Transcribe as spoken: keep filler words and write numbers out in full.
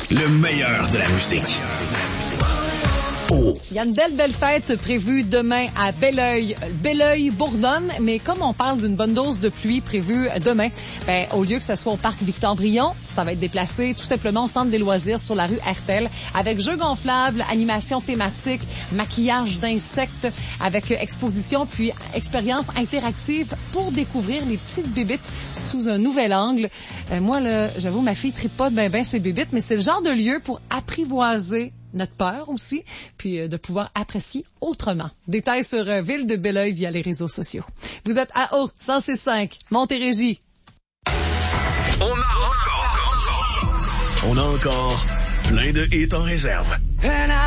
Le meilleur de la musique. Oh. Il y a une belle, belle fête prévue demain à Belleuil. Belleuil bourdonne, mais comme on parle d'une bonne dose de pluie prévue demain, ben, au lieu que ce soit au parc Victor-Brion, ça va être déplacé tout simplement au centre des loisirs sur la rue Hertel, avec jeux gonflables, animation thématique, maquillage d'insectes, avec exposition puis expérience interactive pour découvrir les petites bébites sous un nouvel angle. Euh, moi, là, j'avoue, ma fille tripe pas de ben ben ses bébites, mais c'est le genre de lieu pour apprivoiser notre peur aussi, puis euh, de pouvoir apprécier autrement. Détails sur euh, Ville de Belleuil via les réseaux sociaux. Vous êtes à O, cent six cinq, Montérégie. On a encore, on a encore plein de hits en réserve. And